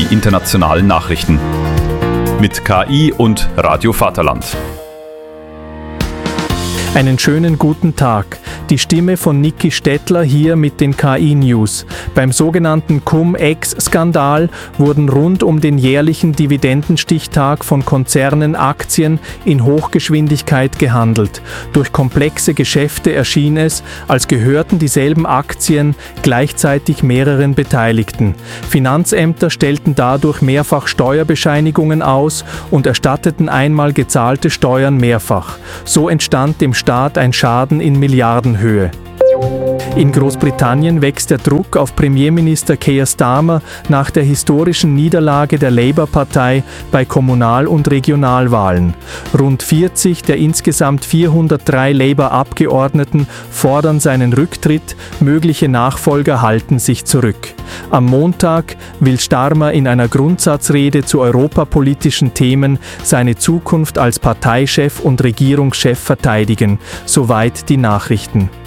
die internationalen Nachrichten. Mit KI und Radio Vaterland. Einen schönen guten Tag. Die Stimme von Niki Stettler hier mit den KI-News. Beim sogenannten Cum-Ex-Skandal wurden rund um den jährlichen Dividendenstichtag von Konzernen Aktien in Hochgeschwindigkeit gehandelt. Durch komplexe Geschäfte erschien es, als gehörten dieselben Aktien gleichzeitig mehreren Beteiligten. Finanzämter stellten dadurch mehrfach Steuerbescheinigungen aus und erstatteten einmal gezahlte Steuern mehrfach. So entstand dem Staat ein Schaden in Milliardenhöhe. In Großbritannien wächst der Druck auf Premierminister Keir Starmer nach der historischen Niederlage der Labour-Partei bei Kommunal- und Regionalwahlen. Rund 40 der insgesamt 403 Labour-Abgeordneten fordern seinen Rücktritt, mögliche Nachfolger halten sich zurück. Am Montag will Starmer in einer Grundsatzrede zu europapolitischen Themen seine Zukunft als Parteichef und Regierungschef verteidigen. Soweit die Nachrichten.